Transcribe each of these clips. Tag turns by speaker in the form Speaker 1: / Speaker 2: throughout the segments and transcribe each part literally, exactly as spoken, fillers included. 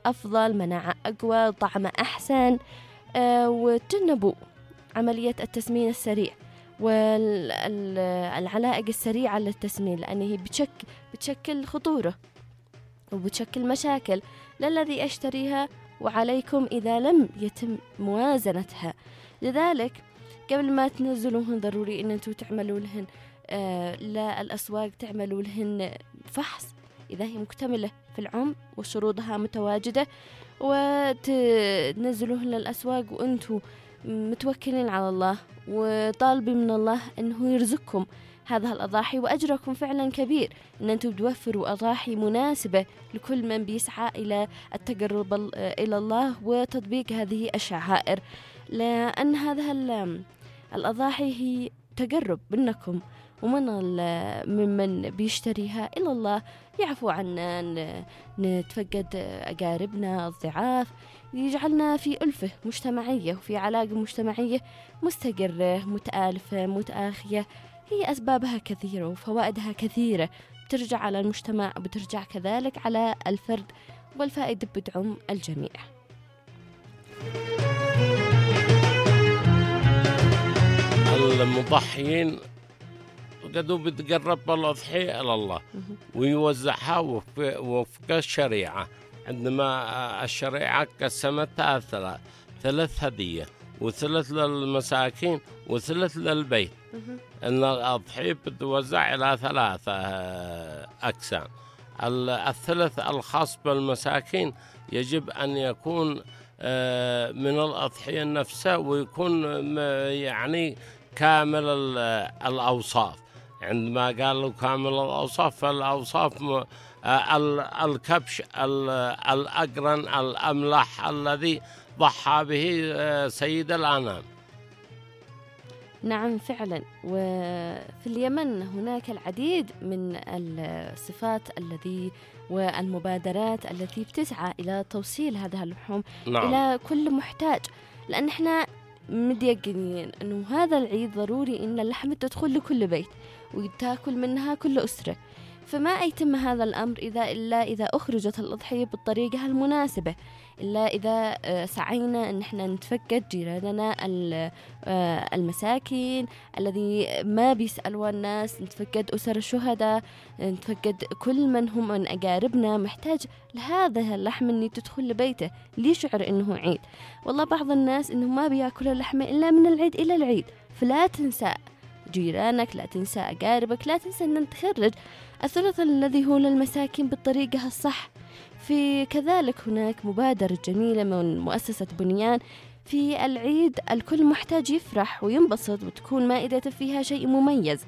Speaker 1: أفضل، مناعة أقوى، طعمه أحسن. آه وتجنبوا عملية التسمين السريع والعلائق السريعة للتسمين، لأنه بتشك بتشكل خطورة وبتشكل مشاكل للذي أشتريها وعليكم إذا لم يتم موازنتها. لذلك قبل ما تنزلوهن ضروري أن أنتوا تعملوا لهن آه للأسواق، تعملوا لهن فحص إذا هي مكتملة في العمر وشروطها متواجدة، وتنزلوهن للأسواق وأنتوا متوكلين على الله وطالبين من الله أنه يرزقكم هذه الأضاحي. وأجركم فعلا كبير أن أنتم توفروا أضاحي مناسبة لكل من بيسعى إلى التقرب إلى الله وتطبيق هذه الشعائر، لأن هذه الأضاحي هي تقرب منكم ومن ممن بيشتريها إلى الله، يعفو عنا، نتفقد أقاربنا الضعاف، يجعلنا في ألفة مجتمعية وفي علاقة مجتمعية مستقرة متآلفة متآخية. هي أسبابها كثيرة وفوائدها كثيرة، بترجع على المجتمع وبترجع كذلك على الفرد، والفائدة بتعم الجميع.
Speaker 2: المضحيين قدوا بتقرب الأضحية إلى الله ويوزعها وفق الشريعة. عندما الشريعة قسمتها ثلاث ثلاث هدية، وثلث للمساكين وثلث للبيت. أن الأضحية بتوزع إلى ثلاثة أقسام. الثلث الخاص بالمساكين يجب أن يكون من الأضحية نفسها، ويكون يعني كامل الأوصاف. عندما قالوا كامل الأوصاف، فالأوصاف الكبش الأقرن الأملح الذي ضحى به سيد الأنام.
Speaker 1: نعم فعلا. وفي اليمن هناك العديد من الصفات التي والمبادرات التي بتسعى إلى توصيل هذه اللحوم نعم. إلى كل محتاج، لأن احنا متيقنين أنه هذا العيد ضروري أن اللحمة تدخل لكل بيت وتأكل منها كل أسرة، فما يتم هذا الأمر إذا إلا إذا أخرجت الأضحية بالطريقة المناسبة، إلا إذا سعينا أن احنا نتفقد جيراننا المساكين الذي ما بيسألوا الناس، نتفقد أسر الشهداء، نتفقد كل من هم من أقاربنا محتاج لهذا اللحم اللي تدخل لبيته ليشعر إنه عيد. والله بعض الناس إنه ما بيأكل اللحمة إلا من العيد إلى العيد، فلا تنسى جيرانك، لا تنسى أقاربك، لا تنسى أن تخرج الثلث الذي هو للمساكين بالطريقة الصح. في كذلك هناك مبادرة جميلة من مؤسسة بنيان، في العيد الكل محتاج يفرح وينبسط وتكون مائدة فيها شيء مميز،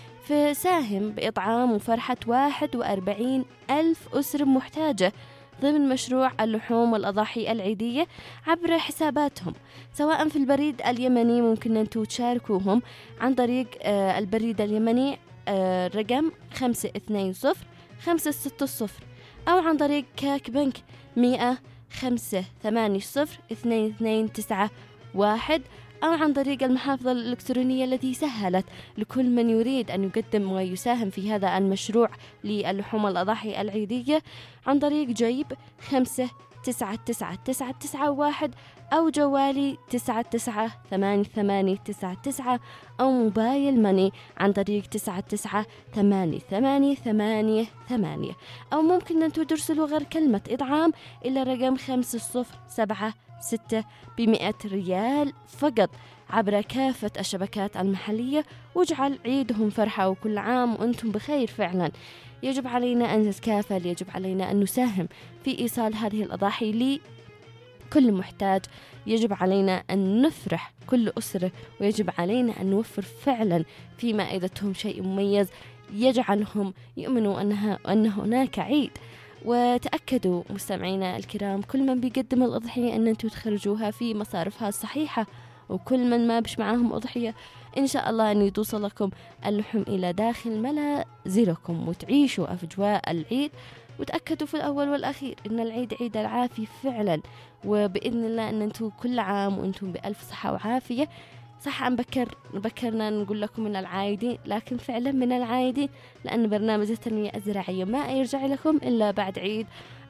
Speaker 1: فساهم بإطعام وفرحة واحد وأربعين ألف أسرة محتاجة ضمن مشروع اللحوم والأضاحي العيدية عبر حساباتهم، سواء في البريد اليمني ممكن أن تشاركوهم عن طريق البريد اليمني رقم خمسة اثنين صفر خمسة ستة صفر، أو عن طريق كاك بنك مئة خمسة ثمانية صفر اثنين اثنين تسعة واحد، أو عن طريق المحافظة الإلكترونية التي سهلت لكل من يريد أن يقدم ويساهم في هذا المشروع للحوم الأضاحي العيدية عن طريق جيب خمسة تسعة تسعة تسعة تسعة واحد، أو جوالي تسعة تسعة ثمانية ثمانية تسعة تسعة، أو موبايل ماني عن طريق تسعة تسعة ثمانية ثمانية ثمانية ثمانية، أو ممكن أن ترسلوا غير كلمة إطعام إلى رقم خمسة صفر سبعة ستة بمئة ريال فقط عبر كافة الشبكات المحلية، واجعل عيدهم فرحة وكل عام وأنتم بخير. فعلا يجب علينا أن نتكافل، يجب علينا أن نساهم في إيصال هذه الأضاحي لكل محتاج، يجب علينا أن نفرح كل أسرة، ويجب علينا أن نوفر فعلا في مائدتهم شيء مميز يجعلهم يؤمنوا أنها أن هناك عيد. وتأكدوا مستمعينا الكرام كل من بيقدم الأضحية أن أنتم تخرجوها في مصارفها الصحيحة، وكل من ما بش معاهم أضحية إن شاء الله أن يتوصل لكم اللحم إلى داخل منازلكم وتعيشوا أجواء العيد. وتأكدوا في الأول والأخير إن العيد عيد العافية فعلا، وبإذن الله أن أنتم كل عام وأنتم بألف صحة وعافية. صح أن بكر بكرنا نقول لكم من العايدين، لكن فعلا من العايدين، لأن برنامج التنمية الزراعية ما يرجع لكم إلا بعد عيد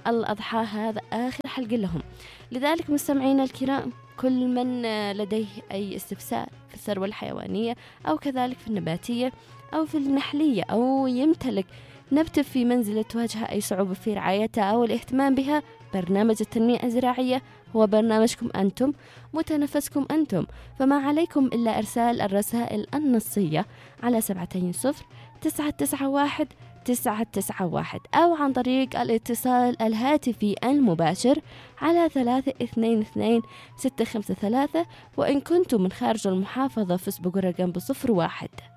Speaker 1: الأضحى هذا آخر حلقة لهم. لذلك مستمعينا الكرام، كل من لديه أي استفسار في الثروة الحيوانية أو كذلك في النباتية أو في النحلية أو يمتلك نبتة في منزله تواجه أي صعوبة في رعايتها أو الاهتمام بها، برنامج التنمية الزراعية هو برنامجكم أنتم، متنفسكم أنتم. فما عليكم إلا إرسال الرسائل النصية على سبعتين صفر تسعة تسعة واحد تسعة تسعة واحد أو عن طريق الاتصال الهاتفي المباشر على ثلاثة اثنين اثنين ستة خمسة ثلاثة. وإن كنتم من خارج المحافظة فاسبقوا الرقم بصفر واحد.